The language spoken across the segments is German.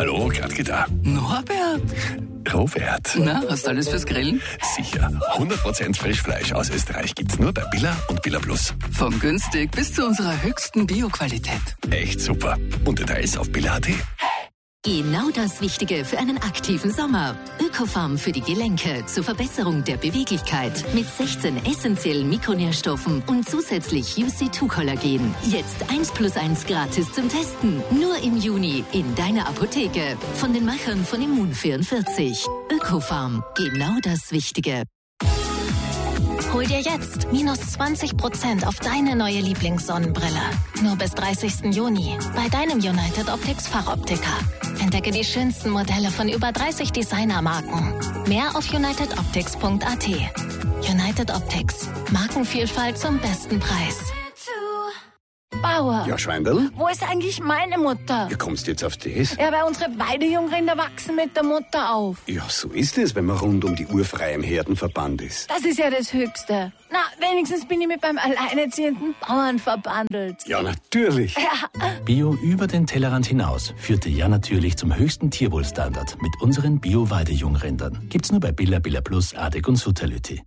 Hallo, Gradke da. Norbert? Robert. Na, hast du alles fürs Grillen? Sicher. 100% Frischfleisch aus Österreich gibt's nur bei Billa und Billa Plus. Von günstig bis zu unserer höchsten Bioqualität. Echt super. Und Details auf billa.at. Genau das Wichtige für einen aktiven Sommer. Ökofarm für die Gelenke zur Verbesserung der Beweglichkeit mit 16 essentiellen Mikronährstoffen und zusätzlich UC2-Kollagen. Jetzt 1+1 gratis zum Testen. Nur im Juni in deiner Apotheke. Von den Machern von Immun44. Ökofarm. Genau das Wichtige. Hol dir jetzt minus 20% auf deine neue Lieblingssonnenbrille. Nur bis 30. Juni bei deinem United Optics Fachoptiker. Entdecke die schönsten Modelle von über 30 Designermarken. Mehr auf unitedoptics.at. United Optics. Markenvielfalt zum besten Preis. Bauer. Ja, Schweindl? Wo ist eigentlich meine Mutter? Wie kommst du jetzt auf das? Ja, weil unsere Weidejungrinder wachsen mit der Mutter auf. Ja, so ist es, wenn man rund um die Uhr frei im Herdenverband ist. Das ist ja das Höchste. Na, wenigstens bin ich mit beim alleinerziehenden Bauern verbandelt. Ja, natürlich. Ja. Bio über den Tellerrand hinaus führte ja natürlich zum höchsten Tierwohlstandard mit unseren Bio-Weidejungrindern. Gibt's nur bei Billa, Billa Plus, Adek und Sutterlütti.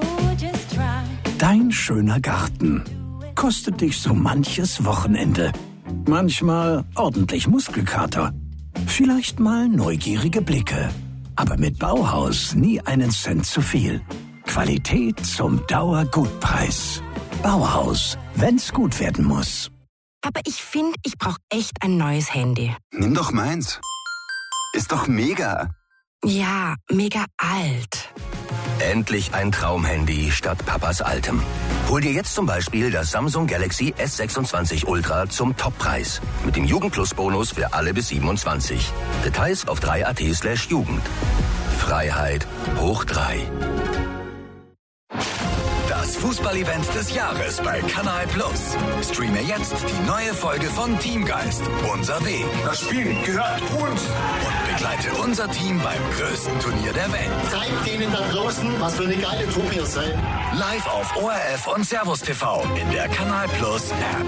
Dein schöner Garten kostet dich so manches Wochenende. Manchmal ordentlich Muskelkater. Vielleicht mal neugierige Blicke. Aber mit Bauhaus nie einen Cent zu viel. Qualität zum Dauergutpreis. Bauhaus, wenn's gut werden muss. Aber ich finde, ich brauche echt ein neues Handy. Nimm doch meins. Ist doch mega. Ja, mega alt. Endlich ein Traumhandy statt Papas altem. Hol dir jetzt zum Beispiel das Samsung Galaxy S26 Ultra zum Toppreis. Mit dem Jugend-Plus-Bonus für alle bis 27. Details auf 3.at/Jugend. Freiheit hoch 3. Das Fußballevent des Jahres bei Kanal Plus. Streame jetzt die neue Folge von Teamgeist. Unser Weg. Das Spiel gehört uns. Und begleite unser Team beim größten Turnier der Welt. Zeigt denen da draußen, was für eine geile Truppe ihr seid. Live auf ORF und Servus TV in der Kanal Plus App.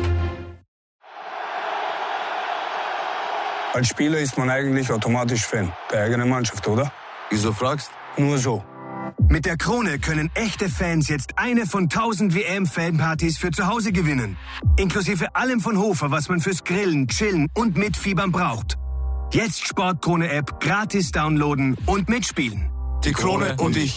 Als Spieler ist man eigentlich automatisch Fan der eigenen Mannschaft, oder? Wieso fragst? Nur so. Mit der Krone können echte Fans jetzt eine von 1000 WM-Fanpartys für zu Hause gewinnen. Inklusive allem von Hofer, was man fürs Grillen, Chillen und Mitfiebern braucht. Jetzt Sportkrone-App gratis downloaden und mitspielen. Die Krone und ich.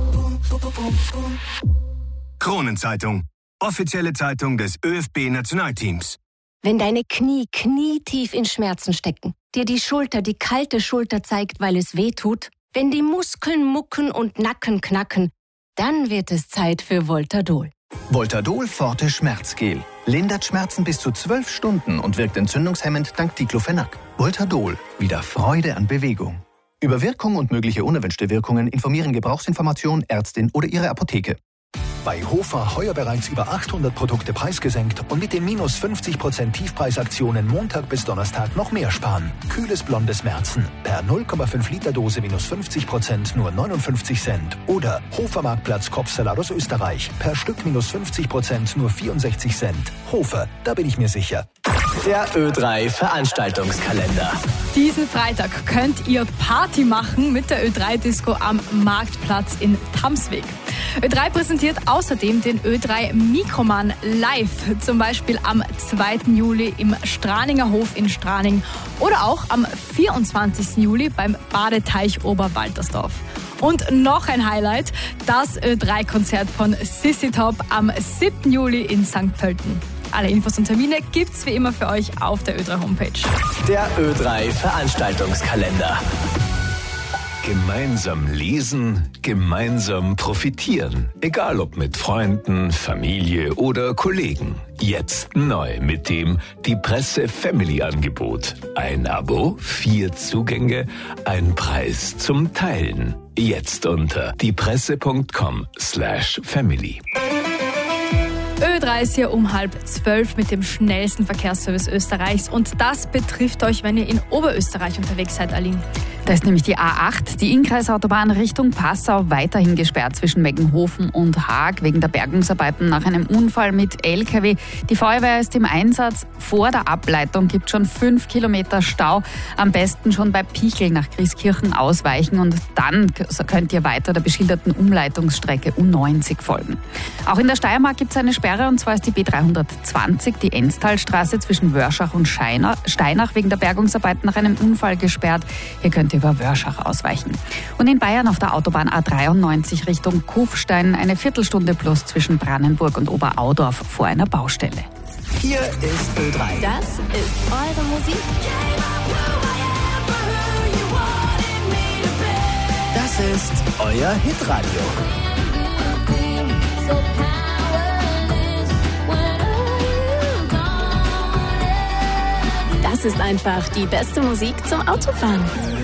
Kronenzeitung. Offizielle Zeitung des ÖFB-Nationalteams. Wenn deine Knie knietief in Schmerzen stecken, dir die Schulter, die kalte Schulter zeigt, weil es weh tut, wenn die Muskeln mucken und Nacken knacken, dann wird es Zeit für Voltadol. Voltadol Forte Schmerzgel. Lindert Schmerzen bis zu 12 Stunden und wirkt entzündungshemmend dank Diclofenac. Voltadol. Wieder Freude an Bewegung. Über Wirkung und mögliche unerwünschte Wirkungen informieren Gebrauchsinformation, Ärztin oder Ihre Apotheke. Bei Hofer heuer bereits über 800 Produkte preisgesenkt und mit den minus 50% Tiefpreisaktionen Montag bis Donnerstag noch mehr sparen. Kühles blondes Märzen per 0,5 Liter Dose minus 50% nur 59 Cent. Oder Hofer-Marktplatz Kopfsalat aus Österreich per Stück minus 50% nur 64 Cent. Hofer, da bin ich mir sicher. Der Ö3 Veranstaltungskalender. Diesen Freitag könnt ihr Party machen mit der Ö3 Disco am Marktplatz in Tamsweg. Ö3 präsentiert außerdem den Ö3 Mikroman live, zum Beispiel am 2. Juli im Straninger Hof in Straning oder auch am 24. Juli beim Badeteich Oberwaltersdorf. Und noch ein Highlight, das Ö3-Konzert von Sissy Top am 7. Juli in St. Pölten. Alle Infos und Termine gibt's wie immer für euch auf der Ö3 Homepage. Der Ö3 Veranstaltungskalender. Gemeinsam lesen, gemeinsam profitieren. Egal ob mit Freunden, Familie oder Kollegen. Jetzt neu mit dem Die Presse Family Angebot. Ein Abo, 4 Zugänge, ein Preis zum Teilen. Jetzt unter diepresse.com/family. Ö3 ist hier um 11:30 mit dem schnellsten Verkehrsservice Österreichs und das betrifft euch, wenn ihr in Oberösterreich unterwegs seid, Aline. Da ist nämlich die A8, die Innkreisautobahn Richtung Passau, weiterhin gesperrt zwischen Meggenhofen und Haag wegen der Bergungsarbeiten nach einem Unfall mit LKW. Die Feuerwehr ist im Einsatz. Vor der Ableitung gibt es schon 5 Kilometer Stau. Am besten schon bei Pichel nach Grieskirchen ausweichen und dann könnt ihr weiter der beschilderten Umleitungsstrecke U90 folgen. Auch in der Steiermark gibt es eine Sperre, und zwar ist die B320, die Enstalstraße zwischen Wörschach und Steinach wegen der Bergungsarbeiten nach einem Unfall gesperrt. Hier könnt ihr über Wörschach ausweichen. Und in Bayern auf der Autobahn A93 Richtung Kufstein eine Viertelstunde plus zwischen Brannenburg und Oberaudorf vor einer Baustelle. Hier ist Ö3. Das ist eure Musik. Das ist euer Hitradio. Das ist einfach die beste Musik zum Autofahren.